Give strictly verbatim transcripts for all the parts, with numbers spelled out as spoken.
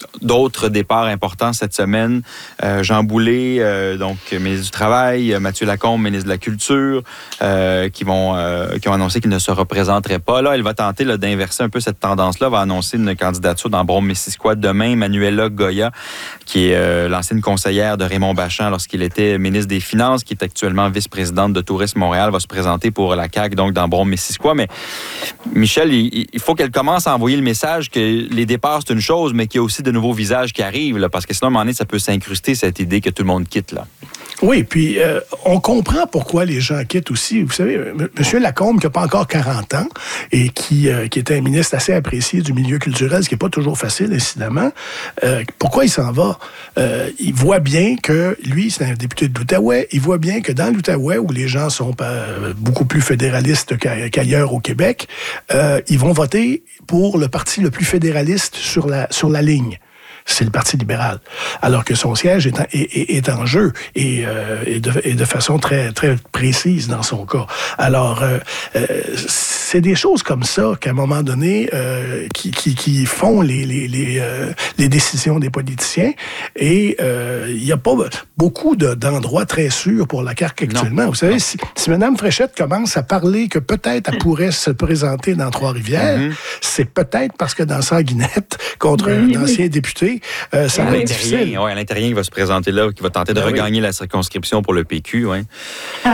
d'autres départs importants cette semaine. Euh, Jean Boulet, euh, donc ministre du Travail, Mathieu Lacombe, ministre de la Culture, euh, qui vont euh, qui ont annoncé qu'ils ne se représenteraient pas. Là, elle va tenter là, d'inverser un peu cette tendance-là, va annoncer une candidature dans Brome-Missisquoi demain. Manuela Goya, qui est euh, l'ancienne conseillère de Raymond Bachand lorsqu'il était ministre des Finances, qui est actuellement vice-présidente de Tourisme Montréal, va se présenter pour la C A Q, donc dans Brome-Missisquoi. Mais Michel, il, il faut qu'elle commence à envoyer le message que les départs, c'est une chose, mais qu'il y a aussi de nouveaux visages qui arrivent, là, parce que sinon, à un moment donné, ça peut s'incruster, cette idée que tout le monde quitte, là. Oui, puis euh, on comprend pourquoi les gens quittent aussi. Vous savez, M. Lacombe, qui n'a pas encore quarante ans et qui, euh, qui était un ministre assez apprécié du milieu culturel, ce qui n'est pas toujours facile, incidemment, euh, pourquoi il s'en va? Euh, il voit bien que, lui, c'est un député de l'Outaouais, il voit bien que dans l'Outaouais, où les gens sont euh, beaucoup plus fédéralistes qu'ailleurs au Québec, euh, ils vont voter pour le parti le plus fédéraliste sur la, sur la ligne. C'est le Parti libéral. Alors que son siège est en, est, est, est en jeu et, euh, et, de, et de façon très, très précise dans son cas. Alors, euh, euh, c'est des choses comme ça qu'à un moment donné, euh, qui, qui, qui font les, les, les, euh, les décisions des politiciens. Et euh, il n'y a pas beaucoup de, d'endroits très sûrs pour la C A Q actuellement. Non. Vous savez, si, si Mme Fréchette commence à parler que peut-être elle pourrait se présenter dans Trois-Rivières, mm-hmm. c'est peut-être parce que dans Sanguinette, contre oui, un ancien oui. député, Euh, ça à l'intérieur, ouais, à l'intérieur, il va se présenter là, qui va tenter de ben regagner oui. la circonscription pour le P Q. Ouais. Ah.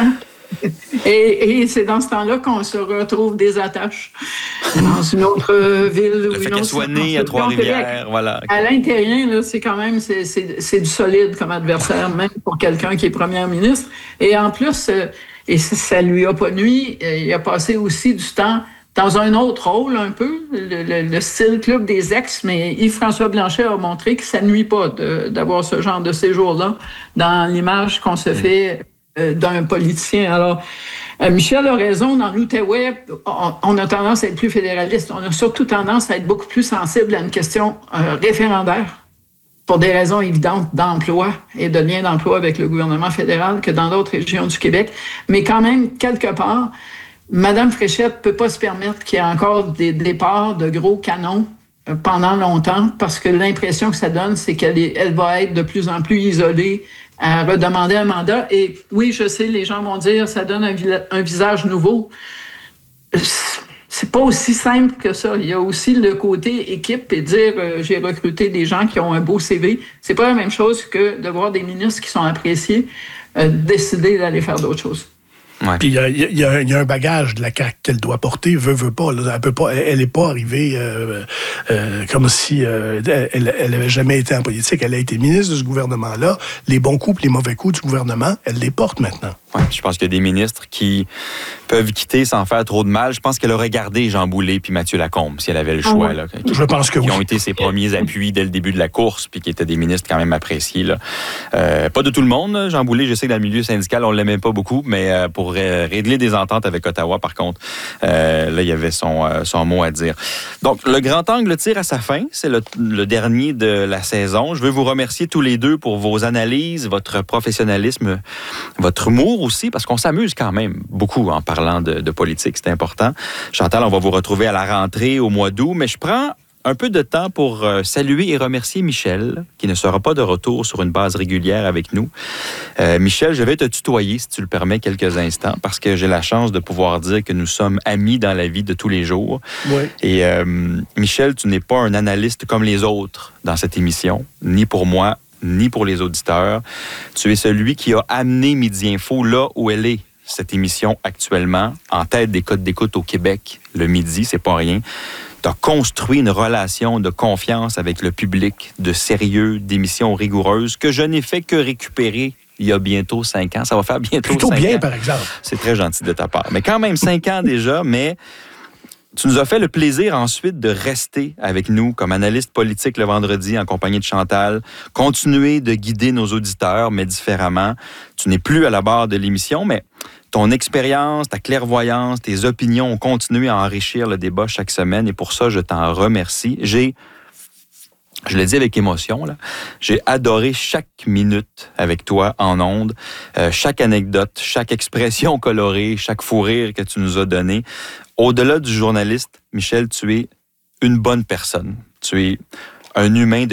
Et, et c'est dans ce temps-là qu'on se retrouve des attaches dans une autre ville. Le fait qu'elle soit née à Trois-Rivières, voilà. À l'intérieur, là, c'est quand même c'est, c'est, c'est du solide comme adversaire, même pour quelqu'un qui est première ministre. Et en plus, et ça lui a pas nui, il a passé aussi du temps dans un autre rôle, un peu, le, le, le style club des ex, mais Yves-François Blanchet a montré que ça ne nuit pas de, d'avoir ce genre de séjour-là dans l'image qu'on se fait euh, d'un politicien. Alors, euh, Michel a raison, dans l'Outaouais, on, on a tendance à être plus fédéraliste. On a surtout tendance à être beaucoup plus sensible à une question euh, référendaire, pour des raisons évidentes d'emploi et de lien d'emploi avec le gouvernement fédéral que dans d'autres régions du Québec. Mais quand même, quelque part, Mme Fréchette peut pas se permettre qu'il y ait encore des départs de gros canons pendant longtemps, parce que l'impression que ça donne, c'est qu'elle est, elle va être de plus en plus isolée à redemander un mandat. Et oui, je sais, les gens vont dire, ça donne un, un visage nouveau. C'est pas aussi simple que ça. Il y a aussi le côté équipe et dire, euh, j'ai recruté des gens qui ont un beau C V. C'est pas la même chose que de voir des ministres qui sont appréciés euh, décider d'aller faire d'autres choses. Ouais. Puis il y a, y, a, y a un bagage de la C A Q qu'elle doit porter, veut, veut pas. Là, elle peut pas, elle n'est pas arrivée euh, euh, comme si euh, elle, elle avait jamais été en politique. Elle a été ministre de ce gouvernement-là. Les bons coups, les mauvais coups du gouvernement, elle les porte maintenant. Ouais, je pense qu'il y a des ministres qui peuvent quitter sans faire trop de mal. Je pense qu'elle aurait gardé Jean Boulet puis Mathieu Lacombe si elle avait le choix. Là, qui, je pense que qui oui. ont été ses premiers appuis dès le début de la course, puis qui étaient des ministres quand même appréciés. Là. Euh, pas de tout le monde. Jean Boulet, je sais que dans le milieu syndical, on l'aimait pas beaucoup, mais euh, pour euh, régler des ententes avec Ottawa, par contre, euh, là, il y avait son, euh, son mot à dire. Donc, le grand angle tire à sa fin. C'est le, le dernier de la saison. Je veux vous remercier tous les deux pour vos analyses, votre professionnalisme, votre humour aussi, parce qu'on s'amuse quand même beaucoup en parlant de, de politique, c'est important. Chantal, on va vous retrouver à la rentrée au mois d'août, mais je prends un peu de temps pour euh, saluer et remercier Michel, qui ne sera pas de retour sur une base régulière avec nous. Euh, Michel, je vais te tutoyer, si tu le permets, quelques instants, parce que j'ai la chance de pouvoir dire que nous sommes amis dans la vie de tous les jours. Oui. Et euh, Michel, tu n'es pas un analyste comme les autres dans cette émission, ni pour moi, ni pour les auditeurs. Tu es celui qui a amené Midi Info là où elle est, cette émission actuellement, en tête des codes d'écoute au Québec, le midi, c'est pas rien. Tu as construit une relation de confiance avec le public, de sérieux, d'émissions rigoureuses, que je n'ai fait que récupérer il y a bientôt cinq ans. Ça va faire bientôt Plutôt cinq bien, ans. par exemple. C'est très gentil de ta part. Mais quand même, cinq ans déjà, mais tu nous as fait le plaisir ensuite de rester avec nous comme analyste politique le vendredi en compagnie de Chantal, continuer de guider nos auditeurs, mais différemment. Tu n'es plus à la barre de l'émission, mais ton expérience, ta clairvoyance, tes opinions ont continué à enrichir le débat chaque semaine et pour ça, je t'en remercie. J'ai, je le dis avec émotion, là, j'ai adoré chaque minute avec toi en ondes, euh, chaque anecdote, chaque expression colorée, chaque fou rire que tu nous as donné. Au-delà du journaliste, Michel, tu es une bonne personne. Tu es un humain de